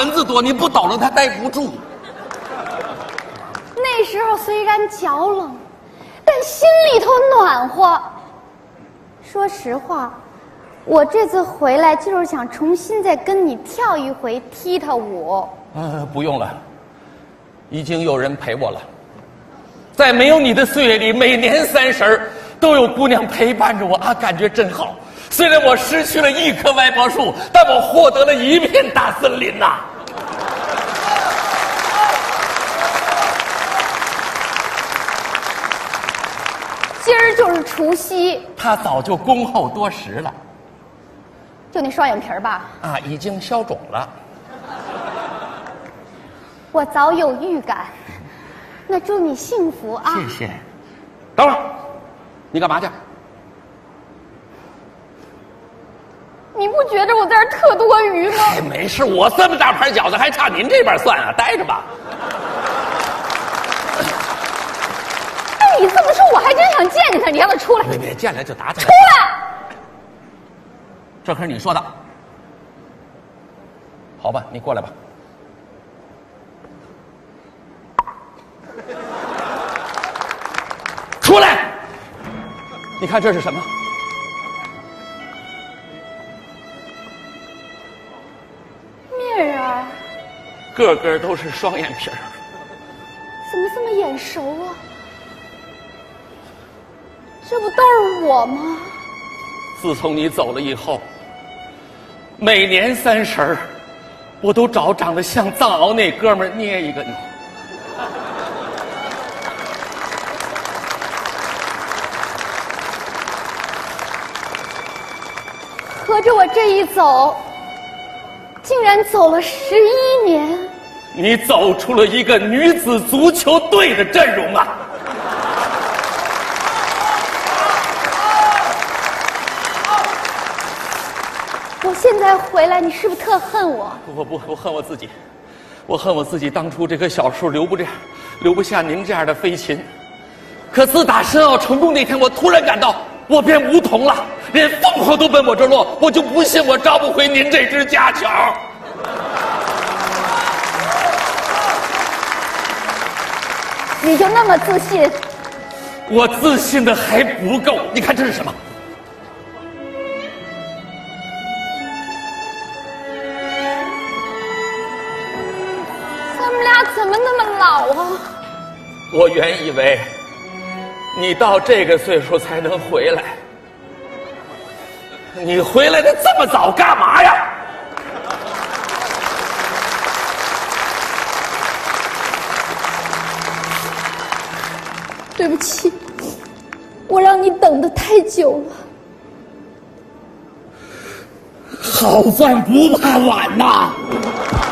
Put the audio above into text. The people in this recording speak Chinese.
蚊子多，你不抖了它待不住。 那时候虽然脚冷，但心里头暖和。说实话，我这次回来就是想重新再跟你跳一回踢踏舞。 不用了，已经有人陪我了。在没有你的岁月里，每年30都有姑娘陪伴着我啊，感觉真好。虽然我失去了1棵歪脖树，但我获得了一片大森林呐。 今儿就是除夕， 他早就恭候多时了。 就那双眼皮儿吧？ 啊，已经消肿了。 我早有预感。那祝你幸福啊！ 谢谢。等会儿，你干嘛去？ 你不觉得我在这儿特多余吗？ 哎，没事，我这么大盘饺子还差您这边算啊，待着吧。 哎，你这么说，我还真想见见他。你让他出来！ 别见了就打起来。 出来！ 这可是你说的。好吧，你过来吧。出来！你看这是什么？ 面儿， 个个都是双眼皮儿。 怎么这么眼熟啊？这不都是我吗？ 自从你走了以后，每年30我都找长得像藏獒那哥们儿捏一个你。 合着我这一走，竟然走了11年。 你走出了一个女子足球队的阵容啊！ 我现在回来，你是不是特恨我？ 我恨我自己，我恨我自己当初这棵小树留不下您这样的飞禽。可自打申奥成功那天，我突然感到我变梧桐了，连凤凰都奔我这儿落，我就不信我招不回您这只家巧。 你就那么自信？ 我自信的还不够，你看这是什么？ 咱们俩怎么那么老啊？ 我原以为你到这个岁数才能回来，你回来的这么早干嘛呀？ 对不起，我让你等得太久了。 好饭不怕晚呐！